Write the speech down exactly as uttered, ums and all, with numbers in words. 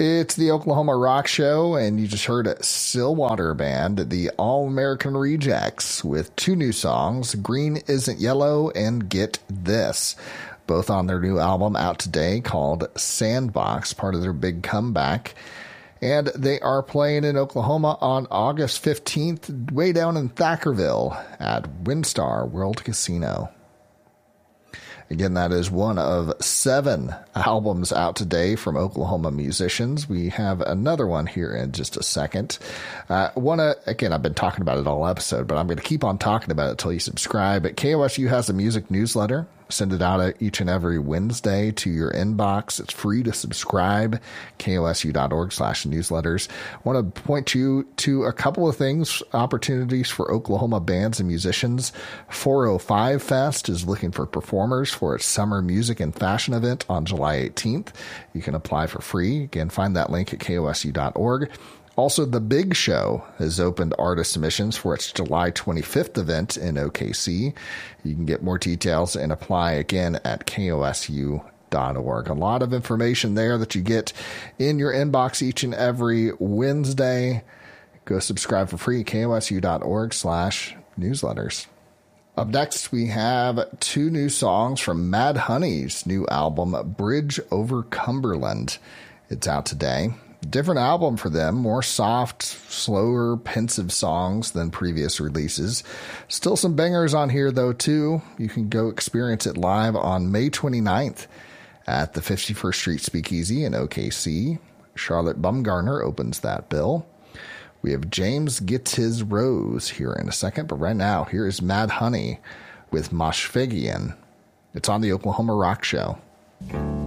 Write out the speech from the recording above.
It's the Oklahoma Rock Show, and you just heard Stillwater Band, the All-American Rejects, with two new songs, Green Isn't Yellow and Get This, both on their new album out today called Sandbox, part of their big comeback. And they are playing in Oklahoma on August fifteenth, way down in Thackerville at Windstar World Casino. Again, that is one of seven albums out today from Oklahoma musicians. We have another one here in just a second. Uh, wanna, again, I've been talking about it all episode, but I'm going to keep on talking about it until you subscribe. K O S U has a music newsletter. Send it out each and every Wednesday to your inbox. It's free to subscribe. K O S U dot org slash newsletters. I want to point you to a couple of things, opportunities for Oklahoma bands and musicians. four oh five Fest is looking for performers for its summer music and fashion event on July eighteenth. You can apply for free. Again, find that link at K O S U dot org. Also, The Big Show has opened artist submissions for its July twenty-fifth event in O K C. You can get more details and apply again at K O S U dot org. A lot of information there that you get in your inbox each and every Wednesday. Go subscribe for free at K O S U dot org slash newsletters. Up next, we have two new songs from Mad Honey's new album, Bridge Over Cumberland. It's out today. Different album for them, more soft, slower, pensive songs than previous releases. Still some bangers on here, though, too. You can go experience it live on May twenty-ninth at the fifty-first Street Speakeasy in O K C. Charlotte Bumgarner opens that bill. We have James Gets His Rose here in a second, but right now, here is Mad Honey with Moshfeghian. It's on the Oklahoma Rock Show.